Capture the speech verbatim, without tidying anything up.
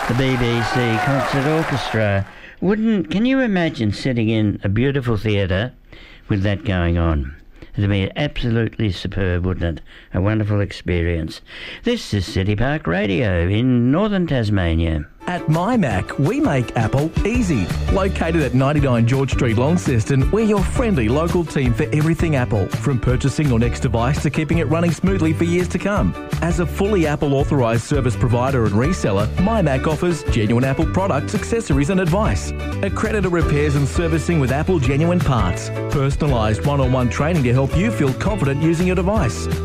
the B B C Concert Orchestra. Wouldn't, can you imagine sitting in a beautiful theatre with that going on? It'd be absolutely superb, wouldn't it? A wonderful experience. This is City Park Radio in northern Tasmania. At MyMac, we make Apple easy. Located at ninety-nine George Street, Launceston, we're your friendly local team for everything Apple, from purchasing your next device to keeping it running smoothly for years to come. As a fully Apple authorised service provider and reseller, MyMac offers genuine Apple products, accessories and advice. Accredited repairs and servicing with Apple genuine parts. Personalised one-on-one training to help you feel confident using your device.